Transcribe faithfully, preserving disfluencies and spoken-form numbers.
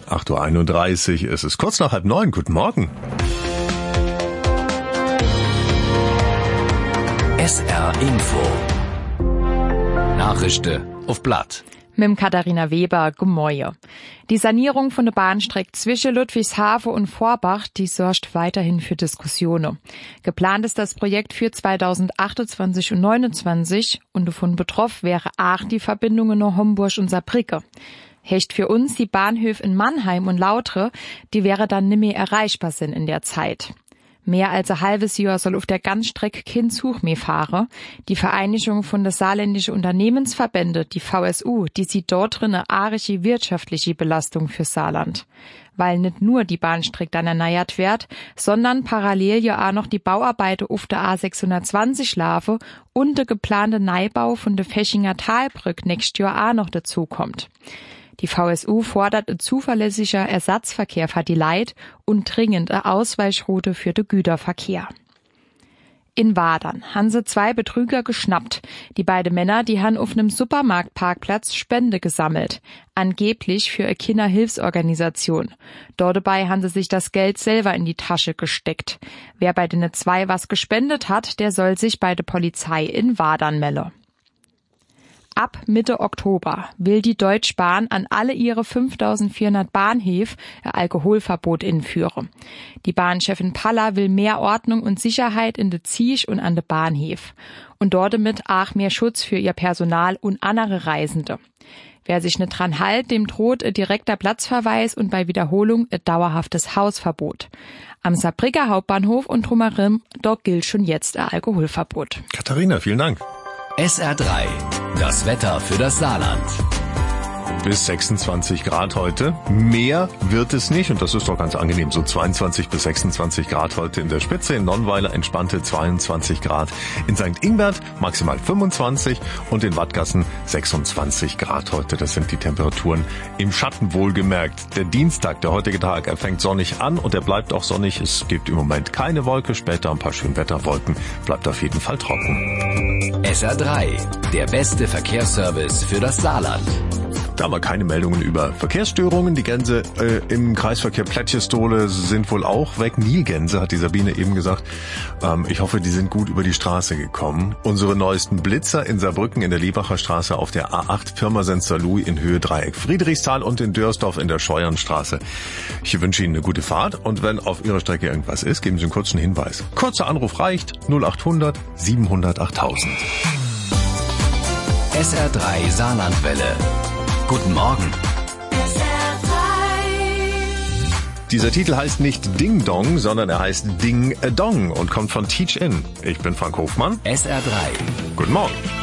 acht Uhr einunddreißig, es ist kurz nach halb neun. Guten Morgen. S R Info. Nachrichten auf Blatt. Mit dem Katharina Weber, guten Morgen. Die Sanierung von der Bahnstrecke zwischen Ludwigshafen und Vorbach, die sorgt weiterhin für Diskussionen. Geplant ist das Projekt für zweitausendachtundzwanzig und neunundzwanzig und davon betroffen wäre auch die Verbindungen nach Homburg und Saarbrücken. Hecht für uns die Bahnhöfe in Mannheim und Lautre, die wäre dann nimmer erreichbar sind in der Zeit. Mehr als ein halbes Jahr soll auf der Ganzstrecke kein Zug mehr fahren. Die Vereinigung von der saarländischen Unternehmensverbände, die V S U, die sieht dort drin eine arge wirtschaftliche Belastung für Saarland. Weil nicht nur die Bahnstrecke dann erneuert wird, sondern parallel ja auch noch die Bauarbeiten auf der A sechshundertzwanzig laufen und der geplante Neubau von der Feschinger Talbrück nächstes Jahr auch noch dazukommt. Die V S U fordert ein zuverlässiger Ersatzverkehr für die Leid und dringend eine Ausweichroute für den Güterverkehr. In Wadern haben sie zwei Betrüger geschnappt. Die beiden Männer, die haben auf einem Supermarktparkplatz Spende gesammelt. Angeblich für eine Kinderhilfsorganisation. Dort dabei haben sie sich das Geld selber in die Tasche gesteckt. Wer bei den zwei was gespendet hat, der soll sich bei der Polizei in Wadern melden. Ab Mitte Oktober will die Deutsche Bahn an alle ihre fünftausendvierhundert Bahnhöfe ein Alkoholverbot einführen. Die Bahnchefin Paller will mehr Ordnung und Sicherheit in de Ziech und an de Bahnhöfe. Und dort damit auch mehr Schutz für ihr Personal und andere Reisende. Wer sich nicht dran hält, dem droht ein direkter Platzverweis und bei Wiederholung ein dauerhaftes Hausverbot. Am Saarbrücker Hauptbahnhof und drumherum, dort gilt schon jetzt ein Alkoholverbot. Katharina, vielen Dank. S R drei. Das Wetter für das Saarland. Bis sechsundzwanzig Grad heute. Mehr wird es nicht und das ist doch ganz angenehm. So zweiundzwanzig bis sechsundzwanzig Grad heute in der Spitze. In Nonnweiler entspannte zweiundzwanzig Grad. In Sankt Ingbert maximal fünfundzwanzig und in Wattgassen sechsundzwanzig Grad heute. Das sind die Temperaturen im Schatten wohlgemerkt. Der Dienstag, der heutige Tag, er fängt sonnig an und er bleibt auch sonnig. Es gibt im Moment keine Wolke, später ein paar Schönwetterwolken. Bleibt auf jeden Fall trocken. S R drei. Der beste Verkehrsservice für das Saarland. Da haben wir keine Meldungen über Verkehrsstörungen. Die Gänse äh, im Kreisverkehr Plättchestole sind wohl auch weg. Nilgänse, hat die Sabine eben gesagt. Ähm, ich hoffe, die sind gut über die Straße gekommen. Unsere neuesten Blitzer in Saarbrücken in der Liebacher Straße auf der A acht, Pirmasens Saarlouis in Höhe Dreieck Friedrichsthal und in Dörsdorf in der Scheuernstraße. Ich wünsche Ihnen eine gute Fahrt und wenn auf Ihrer Strecke irgendwas ist, geben Sie einen kurzen Hinweis. Kurzer Anruf reicht null acht hundert siebenhundert achttausend. S R drei Saarlandwelle. Guten Morgen. Dieser Titel heißt nicht Ding Dong, sondern er heißt Ding Dong und kommt von Teach In. Ich bin Frank Hofmann. S R drei. Guten Morgen.